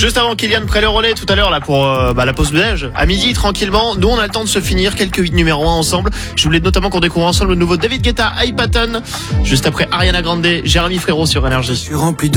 Juste avant Kylian prenne le relais tout à l'heure là pour la pause déj. À midi tranquillement, nous on a le temps de se finir quelques hits numéro 1 ensemble. Je voulais notamment qu'on découvre ensemble le nouveau David Guetta, Hypaton. Juste après Ariana Grande, Jérémy Frérot sur Énergie.